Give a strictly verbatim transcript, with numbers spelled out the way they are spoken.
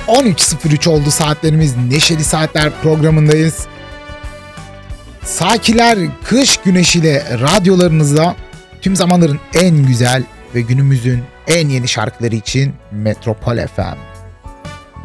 on üç sıfır üç oldu saatlerimiz. Neşeli Saatler programındayız. Sakiler kış güneşiyle radyolarınızda tüm zamanların en güzel ve günümüzün en yeni şarkıları için Metropol F M.